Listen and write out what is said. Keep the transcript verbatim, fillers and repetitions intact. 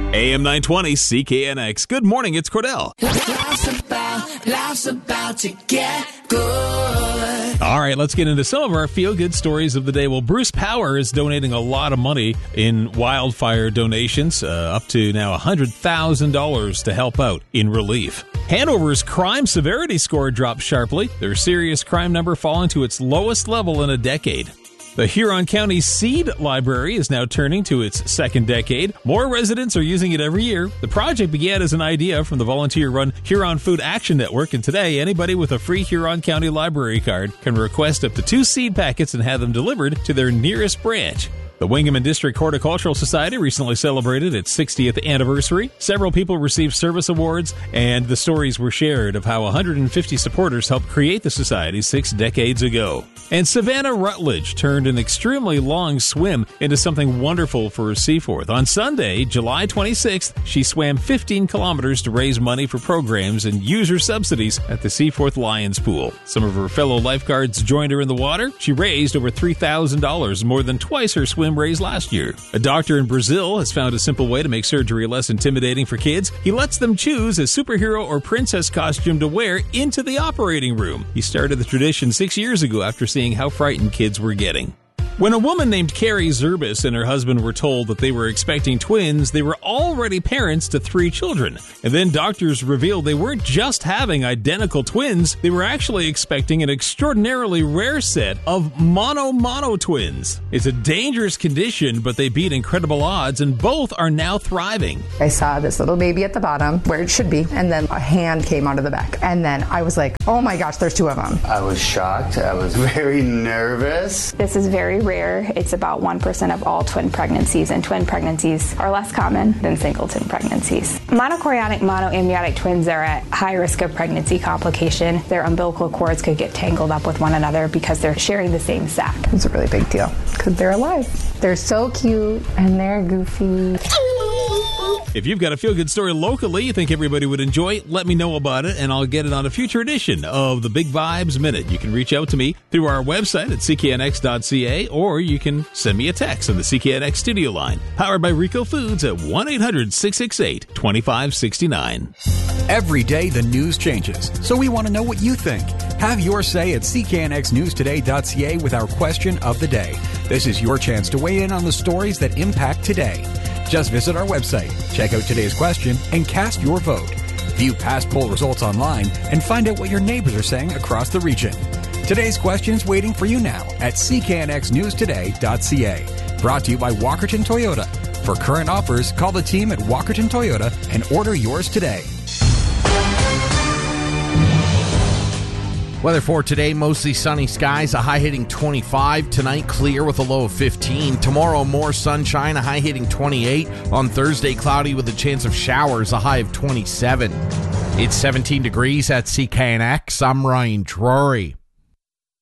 A M nine twenty C K N X. Good morning, it's Cordell. Life's about, life's about to get good. All right, let's get into some of our feel-good stories of the day. Well, Bruce Power is donating a lot of money in wildfire donations, uh, up to now one hundred thousand dollars to help out in relief. Hanover's crime severity score dropped sharply, their serious crime number falling to its lowest level in a decade. The Huron County Seed Library is now turning to its second decade. More residents are using it every year. The project began as an idea from the volunteer-run Huron Food Action Network, and today anybody with a free Huron County Library card can request up to two seed packets and have them delivered to their nearest branch. The Wingaman District Horticultural Society recently celebrated its sixtieth anniversary. Several people received service awards, and the stories were shared of how one hundred fifty supporters helped create the society six decades ago. And Savannah Rutledge turned an extremely long swim into something wonderful for Seaforth. On Sunday, July twenty-sixth, she swam fifteen kilometers to raise money for programs and user subsidies at the Seaforth Lions Pool. Some of her fellow lifeguards joined her in the water. She raised over three thousand dollars, more than twice her swim raised last year. A doctor in Brazil has found a simple way to make surgery less intimidating for kids. He lets them choose a superhero or princess costume to wear into the operating room. He started the tradition six years ago after seeing how frightened kids were getting. When a woman named Carrie Zerbis and her husband were told that they were expecting twins, they were already parents to three children. And then doctors revealed they weren't just having identical twins, they were actually expecting an extraordinarily rare set of mono-mono twins. It's a dangerous condition, but they beat incredible odds, and both are now thriving. I saw this little baby at the bottom, where it should be, and then a hand came out of the back. And then I was like, oh my gosh, there's two of them. I was shocked. I was very nervous. This is very rare. It's about one percent of all twin pregnancies, and twin pregnancies are less common than singleton pregnancies. Monochorionic monoamniotic twins are at high risk of pregnancy complication. Their umbilical cords could get tangled up with one another because they're sharing the same sac. It's a really big deal because they're alive. They're so cute and they're goofy. If you've got a feel-good story locally you think everybody would enjoy, let me know about it, and I'll get it on a future edition of the Big Vibes Minute. You can reach out to me through our website at c k n x dot c a, or you can send me a text on the C K N X studio line, powered by Rico Foods at one eight hundred six six eight two five six nine. Every day the news changes, so we want to know what you think. Have your say at c k n x news today dot c a with our question of the day. This is your chance to weigh in on the stories that impact today. Just visit our website, check out today's question, and cast your vote. View past poll results online and find out what your neighbors are saying across the region. Today's question is waiting for you now at c k n x news today dot c a. Brought to you by Walkerton Toyota. For current offers, call the team at Walkerton Toyota and order yours today. Weather for today, mostly sunny skies, a high hitting twenty-five. Tonight, clear with a low of fifteen. Tomorrow, more sunshine, a high hitting twenty-eight. On Thursday, cloudy with a chance of showers, a high of twenty-seven. It's seventeen degrees at C K N X. I'm Ryan Drury.